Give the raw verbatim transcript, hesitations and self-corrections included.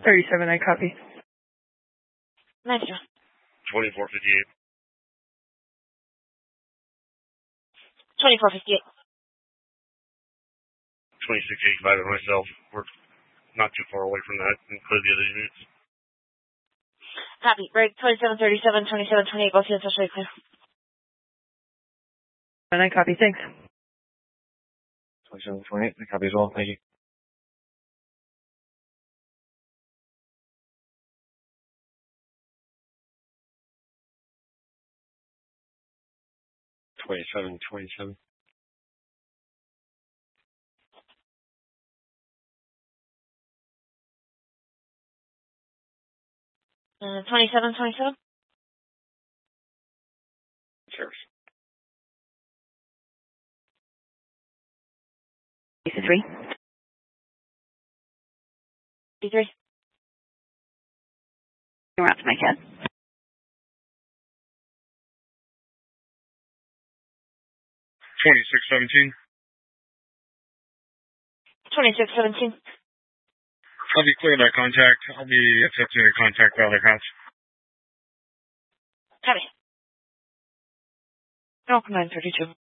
thirty-seven, I copy. Nice job. twenty-four fifty-eight. twenty-four fifty-eight. twenty-six eighty-five at myself. We're not too far away from that, and clear the other units. Copy. Break twenty-seven thirty-seven, twenty-seven twenty-eight. Both units are straight clear. And I copy. Thanks. twenty-seven twenty-eight. I copy as well. Thank you. twenty-seven twenty-seven. Uh, twenty-seven twenty-seven. Cheers. fifty-three. fifty-three. You're out to my cat. twenty-six seventeen. twenty-six seventeen. I'll be clear that contact. I'll be accepting a contact by other cops. Copy. Oh, nine thirty-two.